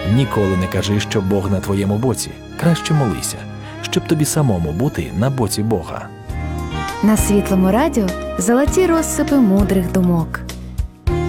Ніколи не кажи, що Бог на твоєму боці. Краще молися, щоб тобі самому бути на боці Бога. На Світлому радіо золоті розсипи мудрих думок.